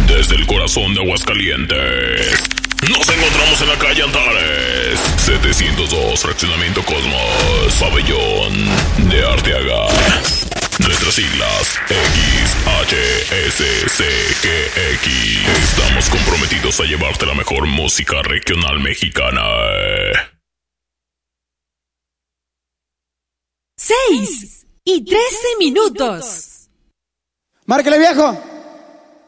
Desde el corazón de Aguascalientes, nos encontramos en la calle Antares, 702, Fraccionamiento Cosmos, Pabellón de Arteaga. Nuestras siglas XHSCGX. Estamos comprometidos a llevarte la mejor música regional mexicana. 6:13. Márquele, viejo.